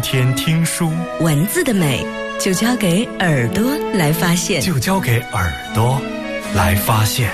天听书， 文字的美就交给耳朵来发现， 就交给耳朵来发现。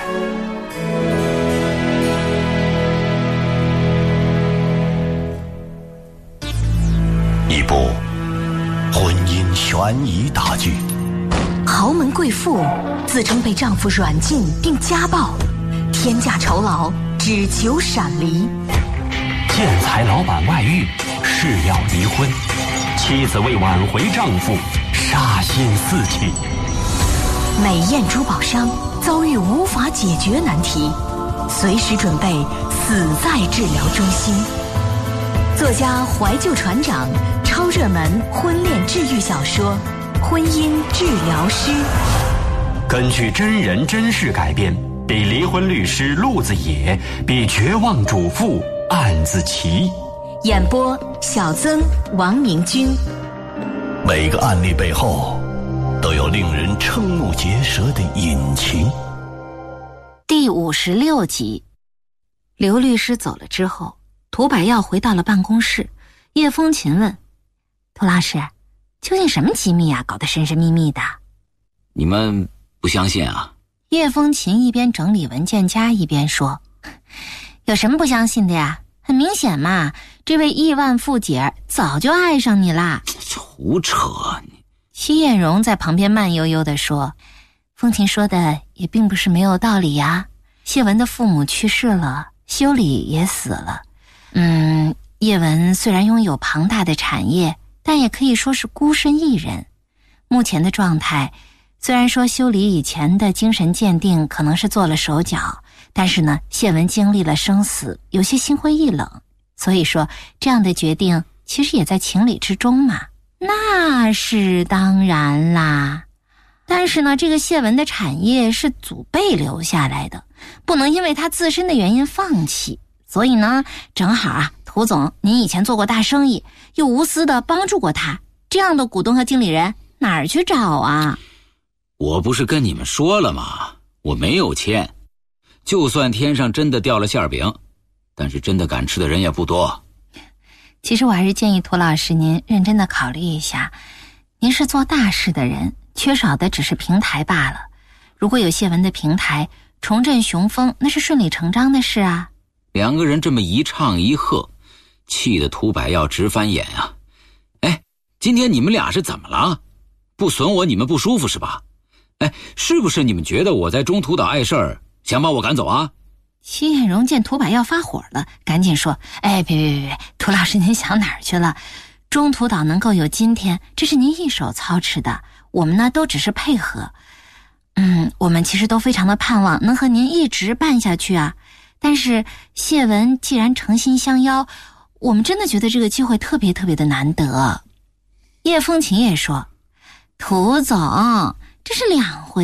一部婚姻悬疑大剧， 豪门贵妇自称被丈夫软禁并家暴，天价酬劳只求闪离。 建材老板外遇，誓要离婚，妻子为挽回丈夫，杀心四起。 美艳珠宝商遭遇无法解决难题，随时准备死在治疗中心。作家怀旧船长超热门婚恋治愈小说《婚姻治疗师》， 根据真人真事改编，比离婚律师陆子野，比绝望主妇案子奇。 演播小曾、王明君。 每个案例背后都有令人瞠目结舌的隐情。 第56集，刘律师走了之后，涂百耀回到了办公室。叶风琴问：涂老师，究竟什么机密啊，搞得神神秘秘的？ 你们不相信啊？ 叶风琴一边整理文件夹一边说：有什么不相信的呀？很明显嘛，这位亿万富姐早就爱上你啦。 胡扯！ 戚艳荣在旁边慢悠悠地说：风琴说的也并不是没有道理呀。谢文的父母去世了，修理也死了。叶文虽然拥有庞大的产业，但也可以说是孤身一人。目前的状态，虽然说修理以前的精神鉴定可能是做了手脚，但是呢，谢文经历了生死，有些心灰意冷，所以说这样的决定其实也在情理之中嘛。那是当然啦，但是呢，这个谢文的产业是祖辈留下来的，不能因为他自身的原因放弃。所以呢，正好啊，涂总您以前做过大生意，又无私的帮助过他，这样的股东和经理人哪儿去找啊？ 我不是跟你们说了吗？我没有签。就算天上真的掉了馅饼，但是真的敢吃的人也不多。 其实我还是建议涂老师您认真的考虑一下，您是做大事的人，缺少的只是平台罢了。如果有谢文的平台，重振雄风那是顺理成章的事啊。 两个人这么一唱一和，气得涂百耀直翻眼啊！哎，今天你们俩是怎么了？不损我你们不舒服是吧？哎，是不是你们觉得我在中途岛碍事儿，想把我赶走啊？ 戚艳荣见涂百耀发火了，赶紧说：哎，别，涂老师您想哪儿去了？中途岛能够有今天，这是您一手操持的，我们呢都只是配合。我们其实都非常的盼望能和您一直办下去啊。但是谢文既然诚心相邀，我们真的觉得这个机会特别特别的难得。叶风琴也说：涂总，这是两回